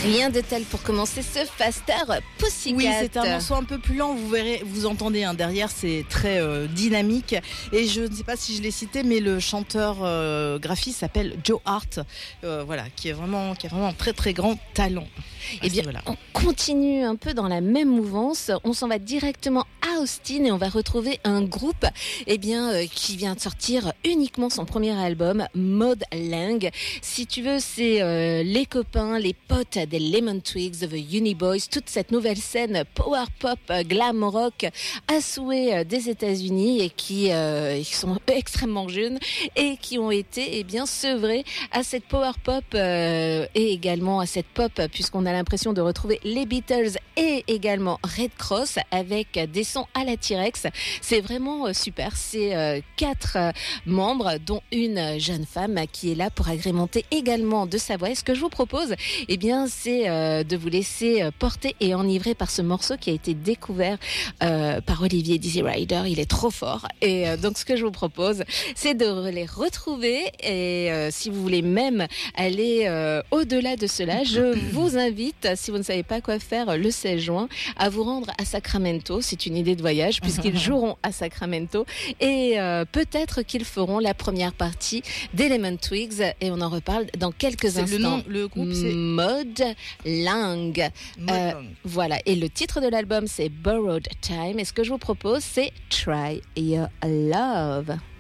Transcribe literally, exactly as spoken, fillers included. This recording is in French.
Rien de tel pour commencer ce Faster Pussycat. Oui, c'est un morceau un peu plus lent, vous verrez, vous entendez hein, derrière, c'est très euh, dynamique. Et je ne sais pas si je l'ai cité, mais le chanteur euh, graphiste s'appelle Joe Hart, euh, voilà, qui est vraiment, qui a vraiment un très très grand talent. Eh bien, voilà. On continue un peu dans la même mouvance. On s'en va directement à Austin et on va retrouver un groupe, eh bien, euh, qui vient de sortir uniquement son premier album, Maud Lang. Si tu veux, c'est euh, les copains, les potes des Lemon Twigs, The Uniboys, toute cette nouvelle scène power pop, glam rock à souhait des États-Unis et qui, euh, qui sont extrêmement jeunes et qui ont été, eh bien, sevrés à cette power pop euh, et également à cette pop, puisqu'on a l'impression de retrouver les Beatles et également Red Cross avec des sons à la T-Rex. C'est vraiment super. C'est euh, quatre euh, membres, dont une jeune femme qui est là pour agrémenter également de sa voix. Et ce que je vous propose, eh bien, c'est euh, de vous laisser porter et enivrer par ce morceau qui a été découvert euh, par Olivier Dizzy Rider. Il est trop fort. Et euh, donc, ce que je vous propose, c'est de les retrouver. Et euh, si vous voulez même aller euh, au-delà de cela, je vous invite, si vous ne savez pas quoi faire le seize juin, à vous rendre à Sacramento. C'est une idée de voyage puisqu'ils joueront à Sacramento et euh, peut-être qu'ils feront la première partie des Lemon Twigs et on en reparle dans quelques c'est instants. Le nom, le groupe, c'est Maud Lang. Euh, voilà. Et le titre de l'album, c'est Borrowed Time. Et ce que je vous propose, c'est Try Your Love.